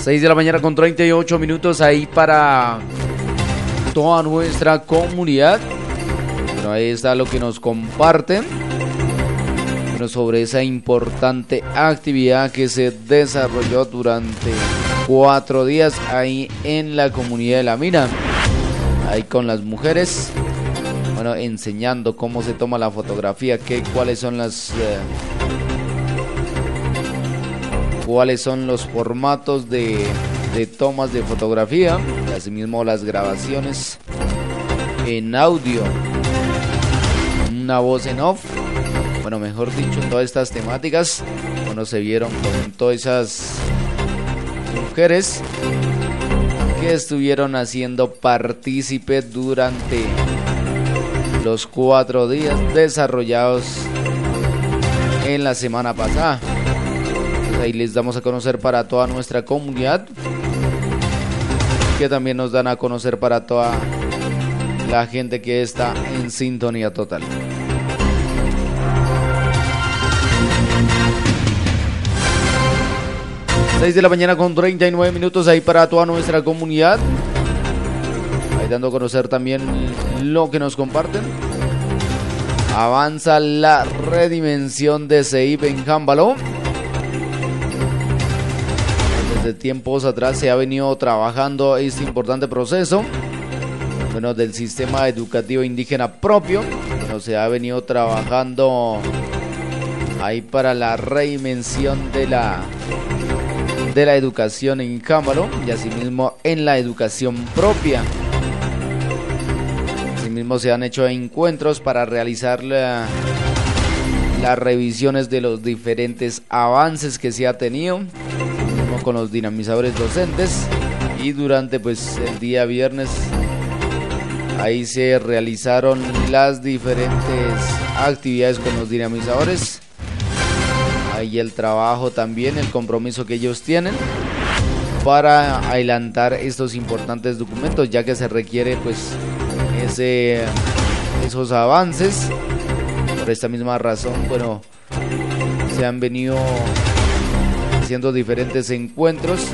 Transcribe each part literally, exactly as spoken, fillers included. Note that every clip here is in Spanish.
seis de la mañana con treinta y ocho minutos ahí para toda nuestra comunidad. Bueno, ahí está lo que nos comparten. Bueno, sobre esa importante actividad que se desarrolló durante cuatro días ahí en la comunidad de La Mina. Ahí con las mujeres. Bueno, enseñando cómo se toma la fotografía, qué, cuáles son las... Eh, cuáles son los formatos de, de tomas de fotografía, y asimismo las grabaciones en audio, una voz en off, bueno, mejor dicho, todas estas temáticas, bueno, se vieron con todas esas mujeres que estuvieron haciendo partícipe durante los cuatro días desarrollados en la semana pasada. Ahí les damos a conocer para toda nuestra comunidad, que también nos dan a conocer para toda la gente que está en sintonía total. seis de la mañana con treinta y nueve minutos ahí para toda nuestra comunidad. Ahí dando a conocer también lo que nos comparten. Avanza la redimensión de C I B en Jámbalo. De tiempos atrás se ha venido trabajando este importante proceso, bueno, del sistema educativo indígena propio. Bueno, se ha venido trabajando ahí para la redimensión de la de la educación en Jámbalo y asimismo en la educación propia. Asimismo se han hecho encuentros para realizar la, las revisiones de los diferentes avances que se ha tenido con los dinamizadores docentes, y durante pues el día viernes ahí se realizaron las diferentes actividades con los dinamizadores. Ahí el trabajo también, el compromiso que ellos tienen para adelantar estos importantes documentos, ya que se requiere pues ese esos avances. Por esta misma razón, bueno, se han venido haciendo diferentes encuentros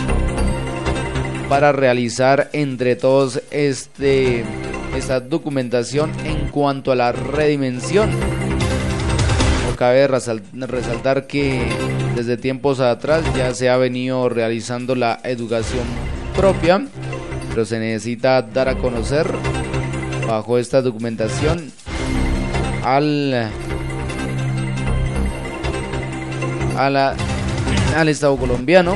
para realizar entre todos este esta documentación en cuanto a la redimensión. No cabe resaltar que desde tiempos atrás ya se ha venido realizando la educación propia, pero se necesita dar a conocer bajo esta documentación al a la al Estado colombiano.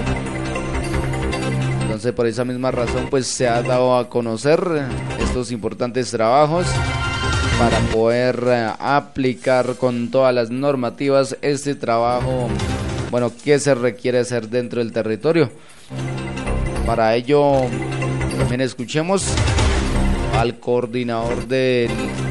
Entonces, por esa misma razón pues se ha dado a conocer estos importantes trabajos para poder eh, aplicar con todas las normativas este trabajo, bueno, que se requiere hacer dentro del territorio. Para ello también escuchemos al coordinador del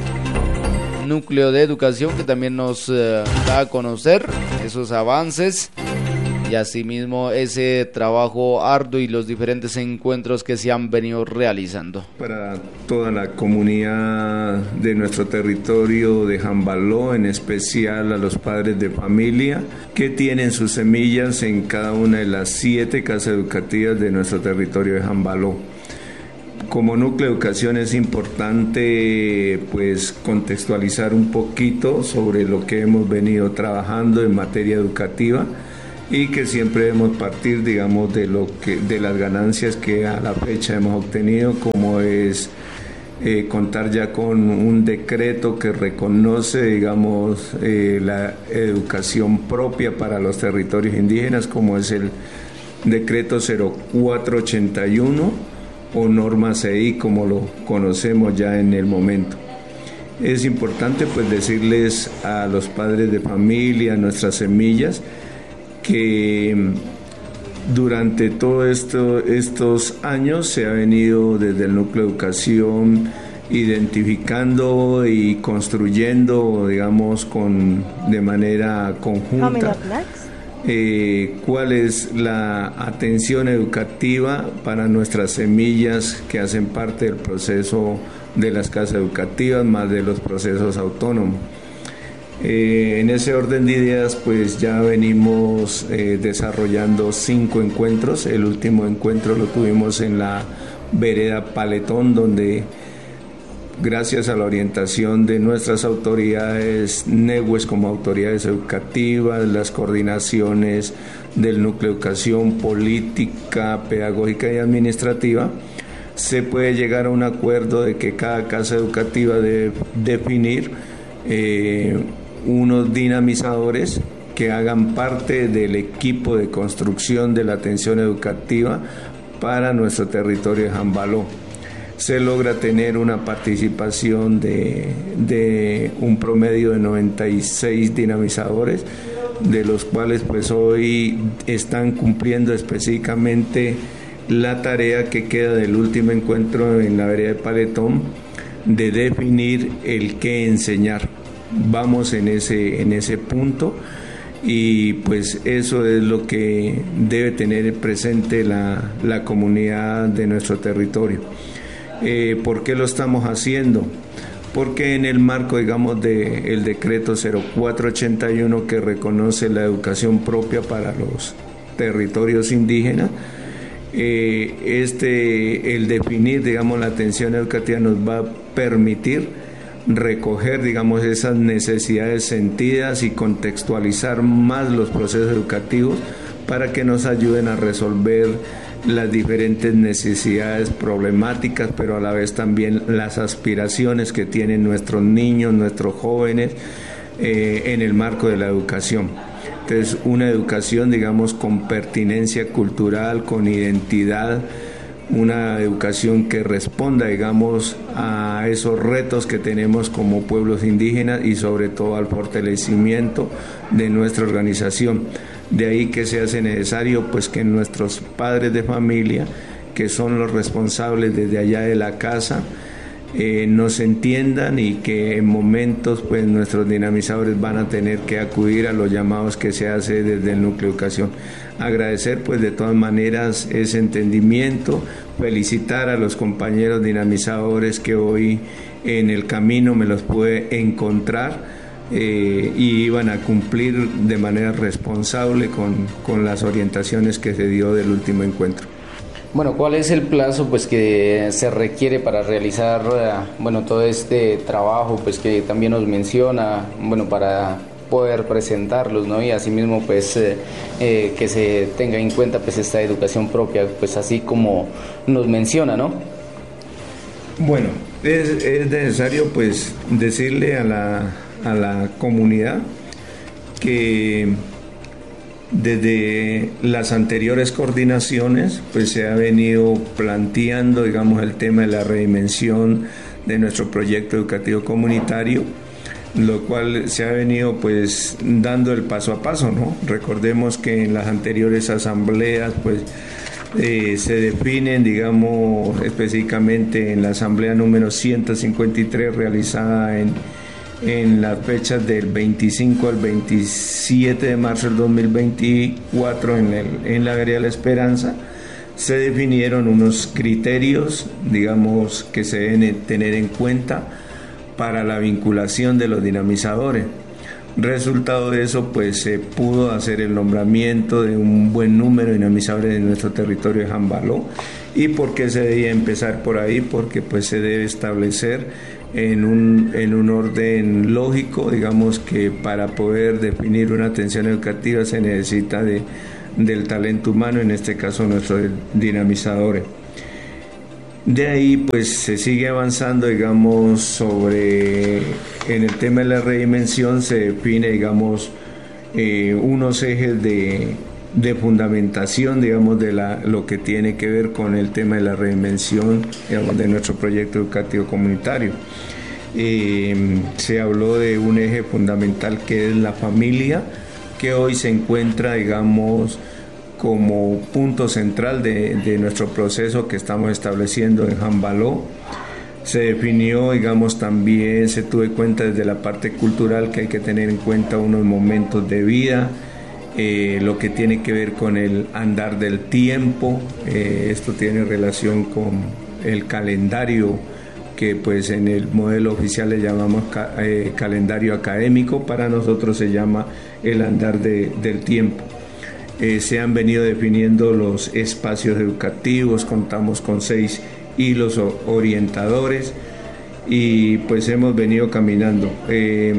núcleo de educación, que también nos eh, da a conocer esos avances y asimismo ese trabajo arduo y los diferentes encuentros que se han venido realizando. Para toda la comunidad de nuestro territorio de Jámbalo, en especial a los padres de familia que tienen sus semillas en cada una de las siete casas educativas de nuestro territorio de Jámbalo. Como núcleo de educación es importante pues contextualizar un poquito sobre lo que hemos venido trabajando en materia educativa, y que siempre debemos partir, digamos, de lo que de las ganancias que a la fecha hemos obtenido, como es eh, contar ya con un decreto que reconoce, digamos, eh, la educación propia para los territorios indígenas, como es el decreto cero cuatro ochenta y uno o norma C I, como lo conocemos ya en el momento. Es importante pues decirles a los padres de familia, a nuestras semillas, que durante todos esto, estos años se ha venido desde el núcleo de educación identificando y construyendo, digamos, con, de manera conjunta eh, cuál es la atención educativa para nuestras semillas que hacen parte del proceso de las casas educativas, más de los procesos autónomos. Eh, en ese orden de ideas, pues ya venimos eh, desarrollando cinco encuentros. El último encuentro lo tuvimos en la vereda Paletón, donde gracias a la orientación de nuestras autoridades NEWES como autoridades educativas, las coordinaciones del Núcleo de Educación Política, Pedagógica y Administrativa, se puede llegar a un acuerdo de que cada casa educativa debe definir eh, unos dinamizadores que hagan parte del equipo de construcción de la atención educativa para nuestro territorio de Jambaló. Se logra tener una participación de, de un promedio de noventa y seis dinamizadores, de los cuales pues hoy están cumpliendo específicamente la tarea que queda del último encuentro en la vereda de Paletón, de definir el qué enseñar. Vamos en ese, en ese punto, y pues eso es lo que debe tener presente la, la comunidad de nuestro territorio. Eh, ¿Por qué lo estamos haciendo? Porque en el marco, digamos, del decreto cero cuatro ochenta y uno, que reconoce la educación propia para los territorios indígenas, eh, este, el definir, digamos, la atención educativa nos va a permitir recoger, digamos, esas necesidades sentidas y contextualizar más los procesos educativos para que nos ayuden a resolver las diferentes necesidades problemáticas, pero a la vez también las aspiraciones que tienen nuestros niños, nuestros jóvenes eh, en el marco de la educación. Entonces, una educación, digamos, con pertinencia cultural, con identidad, una educación que responda, digamos, a esos retos que tenemos como pueblos indígenas y sobre todo al fortalecimiento de nuestra organización. De ahí que se hace necesario pues que nuestros padres de familia, que son los responsables desde allá de la casa, eh, nos entiendan, y que en momentos pues nuestros dinamizadores van a tener que acudir a los llamados que se hace desde el Núcleo de Educación. Agradecer pues de todas maneras ese entendimiento, felicitar a los compañeros dinamizadores que hoy en el camino me los pude encontrar. Eh, y iban a cumplir de manera responsable con, con las orientaciones que se dio del último encuentro. Bueno, ¿cuál es el plazo pues que se requiere para realizar bueno todo este trabajo pues que también nos menciona, bueno, para poder presentarlos, ¿no? Y asimismo pues eh, eh, que se tenga en cuenta pues esta educación propia, pues así como nos menciona, ¿no? Bueno, es, es necesario pues decirle a la a la comunidad que desde las anteriores coordinaciones pues se ha venido planteando, digamos, el tema de la redimensión de nuestro proyecto educativo comunitario, lo cual se ha venido pues dando el paso a paso, ¿no? Recordemos que en las anteriores asambleas pues eh, se definen, digamos, específicamente en la asamblea número ciento cincuenta y tres realizada en en las fechas del veinticinco al veintisiete de marzo del dos mil veinticuatro en, el, en la vereda La Esperanza, se definieron unos criterios, digamos, que se deben tener en cuenta para la vinculación de los dinamizadores. Resultado de eso, pues se pudo hacer el nombramiento de un buen número de dinamizadores de nuestro territorio de Jambaló. ¿Y por qué se debía empezar por ahí? Porque pues se debe establecer en un, en un orden lógico, digamos, que para poder definir una atención educativa se necesita de, del talento humano, en este caso nuestros dinamizadores. De ahí pues se sigue avanzando, digamos, sobre, en el tema de la redimensión se define, digamos, eh, unos ejes de, de fundamentación, digamos, de la, lo que tiene que ver con el tema de la redimensión, digamos, de nuestro proyecto educativo comunitario. Eh, se habló de un eje fundamental que es la familia, que hoy se encuentra, digamos, como punto central de, de nuestro proceso que estamos estableciendo en Jambaló. Se definió, digamos, también se tuvo en cuenta desde la parte cultural que hay que tener en cuenta unos momentos de vida, eh, lo que tiene que ver con el andar del tiempo, eh, esto tiene relación con el calendario que pues en el modelo oficial le llamamos ca- eh, calendario académico, para nosotros se llama el andar de, del tiempo. Eh, se han venido definiendo los espacios educativos, contamos con seis hilos orientadores y pues hemos venido caminando. Eh,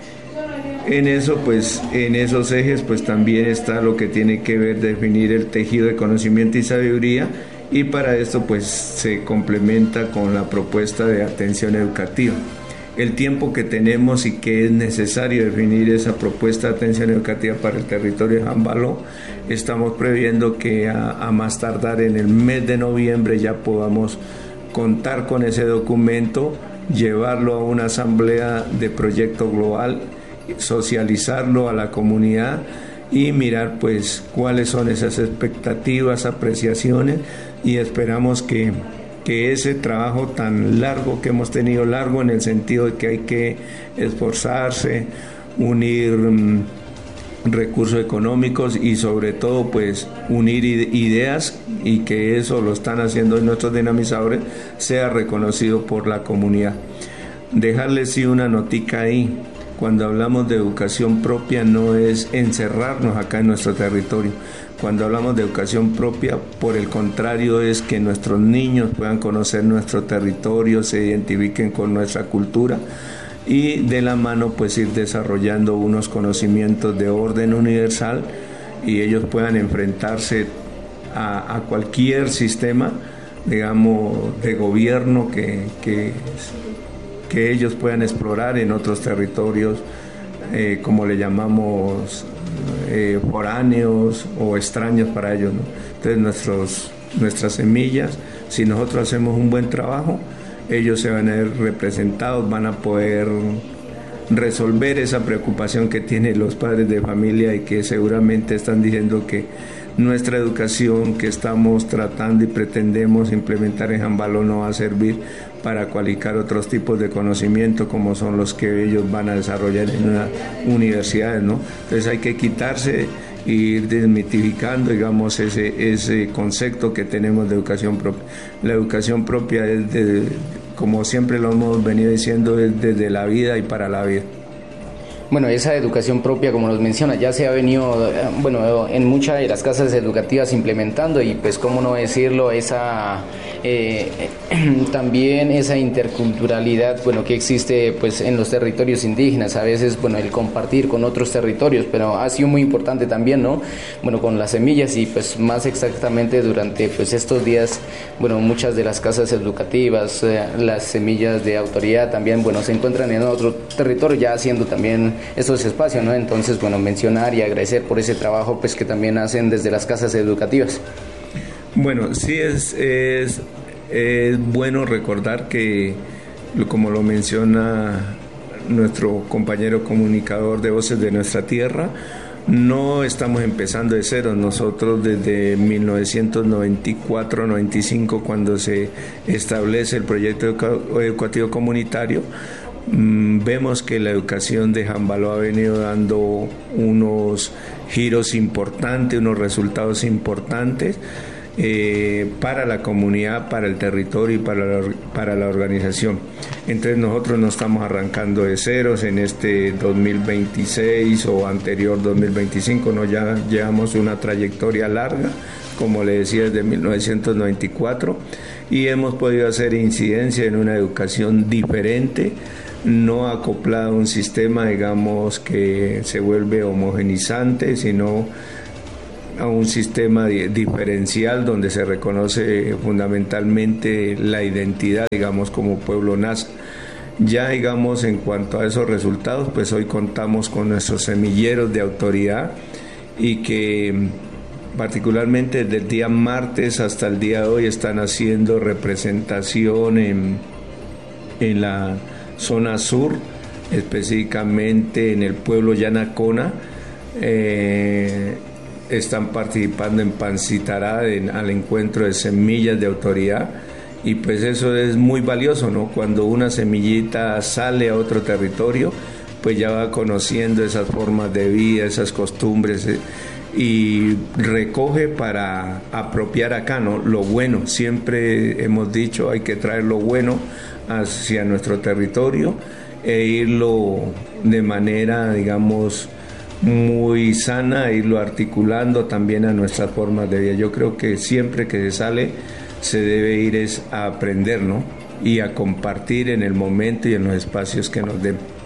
en eso pues en esos ejes pues también está lo que tiene que ver definir el tejido de conocimiento y sabiduría, y para esto pues se complementa con la propuesta de atención educativa. El tiempo que tenemos y que es necesario definir esa propuesta de atención educativa para el territorio de Jambaló, estamos previendo que a, a más tardar en el mes de noviembre ya podamos contar con ese documento, llevarlo a una asamblea de proyecto global, socializarlo a la comunidad y mirar pues cuáles son esas expectativas, apreciaciones, y esperamos que, que ese trabajo tan largo que hemos tenido, largo en el sentido de que hay que esforzarse, unir um, recursos económicos y sobre todo pues unir ideas, y que eso lo están haciendo nuestros dinamizadores, sea reconocido por la comunidad. Dejarles sí una notica ahí. Cuando hablamos de educación propia no es encerrarnos acá en nuestro territorio. Cuando hablamos de educación propia, por el contrario, es que nuestros niños puedan conocer nuestro territorio, se identifiquen con nuestra cultura y de la mano pues ir desarrollando unos conocimientos de orden universal, y ellos puedan enfrentarse a, a cualquier sistema, digamos, de gobierno que... que que ellos puedan explorar en otros territorios, eh, como le llamamos, eh, foráneos o extraños para ellos, ¿no? Entonces nuestros, nuestras semillas, si nosotros hacemos un buen trabajo, ellos se van a ver representados, van a poder resolver esa preocupación que tienen los padres de familia y que seguramente están diciendo que nuestra educación que estamos tratando y pretendemos implementar en Jambaló no va a servir para cualificar otros tipos de conocimiento como son los que ellos van a desarrollar en las universidades, ¿no? Entonces hay que quitarse e ir desmitificando, digamos, ese, ese concepto que tenemos de educación propia. La educación propia es, de, como siempre lo hemos venido diciendo, es desde la vida y para la vida. Bueno, esa educación propia, como nos menciona, ya se ha venido, bueno, en muchas de las casas educativas implementando, y pues cómo no decirlo, esa eh, también esa interculturalidad, bueno, que existe pues en los territorios indígenas, a veces, bueno, el compartir con otros territorios, pero ha sido muy importante también, ¿no? Bueno, con las semillas, y pues más exactamente durante pues estos días, bueno, muchas de las casas educativas, eh, las semillas de autoridad también, bueno, se encuentran en otro territorio ya haciendo también estos espacios, ¿no? Entonces, bueno, mencionar y agradecer por ese trabajo pues que también hacen desde las casas educativas. Bueno, sí es, es, es bueno recordar que, como lo menciona nuestro compañero comunicador de Voces de Nuestra Tierra, no estamos empezando de cero. Nosotros desde mil novecientos noventa y cuatro noventa y cinco, cuando se establece el proyecto educativo comunitario, vemos que la educación de Jambaló ha venido dando unos giros importantes, unos resultados importantes eh, para la comunidad, para el territorio y para la, para la organización. Entonces nosotros no estamos arrancando de ceros en este dos mil veintiséis o anterior dos mil veinticinco, no, ya llevamos una trayectoria larga, como le decía, desde mil novecientos noventa y cuatro, y hemos podido hacer incidencia en una educación diferente, no acoplada a un sistema, digamos, que se vuelve homogenizante, sino a un sistema diferencial donde se reconoce fundamentalmente la identidad, digamos, como pueblo nasa. Ya, digamos, en cuanto a esos resultados, pues hoy contamos con nuestros semilleros de autoridad, y que particularmente desde el día martes hasta el día de hoy están haciendo representación en, en la zona sur, específicamente en el pueblo Yanacona. Eh, están participando en Pancitará, en, al encuentro de semillas de autoridad, y pues eso es muy valioso, ¿no? Cuando una semillita sale a otro territorio, pues ya va conociendo esas formas de vida, esas costumbres, eh, y recoge para apropiar acá, ¿no? Lo bueno, siempre hemos dicho, hay que traer lo bueno hacia nuestro territorio e irlo de manera, digamos, muy sana, irlo articulando también a nuestras formas de vida. Yo creo que siempre que se sale se debe ir es a aprender, ¿no? Y a compartir en el momento y en los espacios que nos den.